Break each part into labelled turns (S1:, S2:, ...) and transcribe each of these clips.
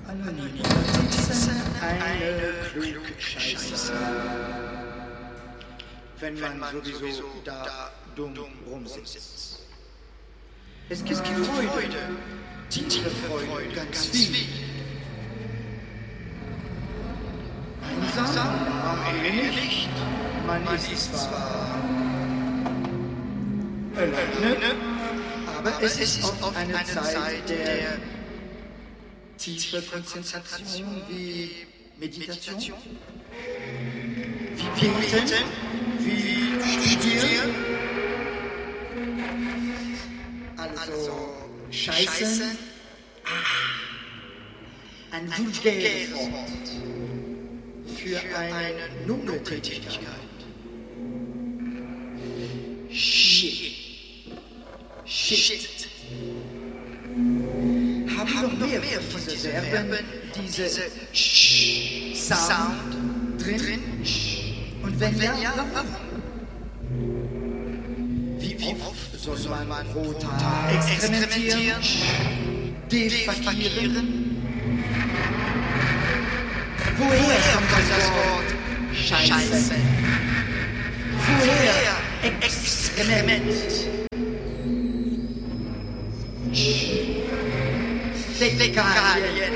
S1: Anonyme Notizen, eine Klugscheiße. Wenn man sowieso da dumm rumsitzt. Es gibt Freude, tiefe Freude, ganz viel. Einsam, nicht. Man ist zwar alleine, aber es ist oft eine Zeit der tiefe Konzentration wie Meditation, wie Beten, wie Studieren, also Scheiße, ein vulgäres Wort für eine noble Tätigkeit. Shit. Haben noch mehr von diese Verben, diese Sound drin? Und wenn ja, warum? Wie oft soll man pro Tag experimentieren, defekieren? Woher kommt das Wort Scheiße? Woher Experiment? Fäkalien.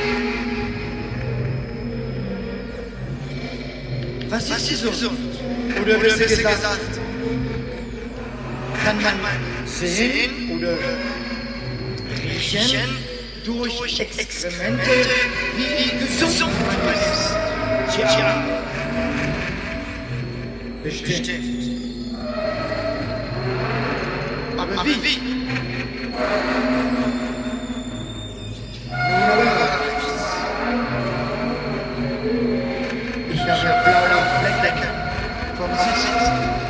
S1: Was ist gesund? Oder besser gesagt, kann man sehen oder riechen durch Experimente, wie gesund man ist? Tja, bestimmt. Aber wie? Ich habe blaue Flecke vom Sitzen.